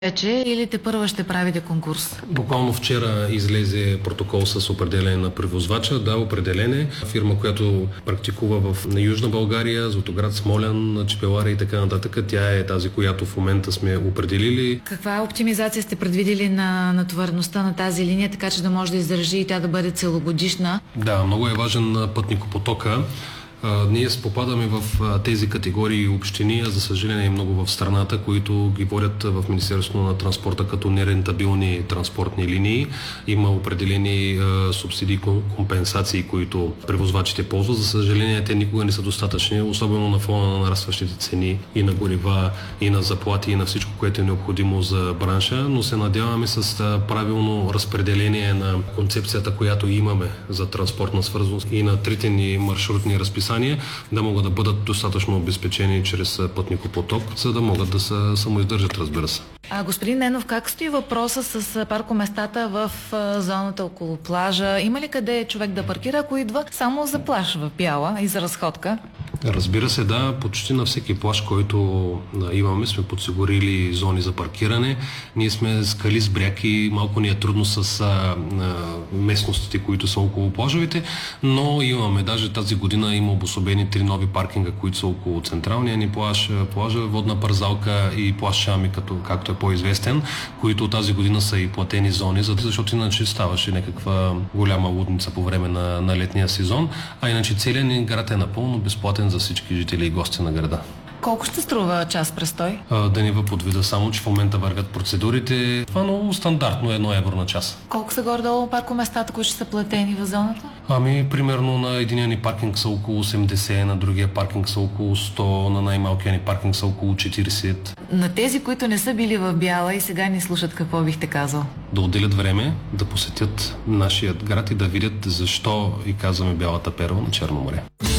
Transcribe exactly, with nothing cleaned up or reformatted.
вече или тепърва ще правите конкурс? Буквално вчера излезе протокол с определение на превозвача. Да, определене. Фирма, която практикува в на Южна България, Златоград, Смолян, Чепеларе и така нататък. Тя е тази, която в момента сме определили. Каква оптимизация сте предвидили на натовареността на тази линия, така че да може да издържи и тя да бъде целогодишна? Да, много е важен пътникопотока. Uh, ние попадаме в uh, тези категории общини, за съжаление много в страната, които ги водят в Министерството на транспорта като нерентабилни транспортни линии. Има определени uh, субсидии, компенсации, които превозвачите ползват. За съжаление, те никога не са достатъчни, особено на фона на нарастващите цени и на горива, и на заплати, и на всичко, което е необходимо за бранша, но се надяваме с uh, правилно разпределение на концепцията, която имаме за транспортна свързаност и на трите ни маршрутни разписания, да могат да бъдат достатъчно обезпечени чрез пътникопоток, за да могат да се самоиздържат, разбира се. А господин Ненов, как стои въпроса с паркоместата в зоната около плажа? Има ли къде човек да паркира, ако идва само за плаж в Бяла и за разходка? Разбира се, да. Почти на всеки плаж, който да, имаме, сме подсигурили зони за паркиране. Ние сме скали с бряг и малко ни е трудно с а, а, местностите, които са около плажовете, но имаме. Даже тази година има обособени три нови паркинга, които са около централния ни плаж, плажа Водна парзалка и плаж Шами, като, както е по-известен, които тази година са и платени зони, защото иначе ставаше някаква голяма лудница по време на, на летния сезон, а иначе целият ни град е напълно безплатен за всички жители и гости на града. Колко ще струва час престой? А, да не ви подведа само, че в момента вървят процедурите. Това е много стандартно, едно евро на час. Колко са горе-долу паркоместата, които ще са платени в зоната? Ами, примерно на единия ни паркинг са около осемдесет, на другия паркинг са около сто, на най-малкия ни паркинг са около четиридесет. На тези, които не са били в Бяла и сега ни слушат, какво бихте казал? Да отделят време, да посетят нашият град и да видят защо и казваме Бялата перла на Черно море.